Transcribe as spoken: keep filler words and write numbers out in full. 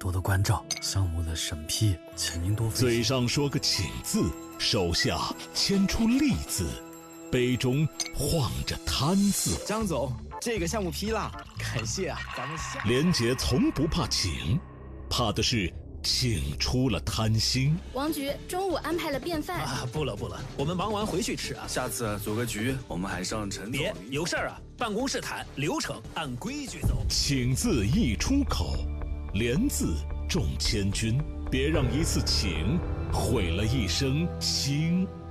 多的关照，项目的审批，请您多费心。 嘴上说个请字，手下牵出利字，杯中晃着贪字。 张总，这个项目批了，感谢啊，咱们下。 连杰从不怕请，怕的是请出了贪心。 王局中午安排了便饭啊，不了不了，我们忙完回去吃啊。 下次组个局，我们还上陈总。 别有事儿啊，办公室谈，流程按规矩走。 请字一出口，连字重千钧，别让一次请毁了一生情。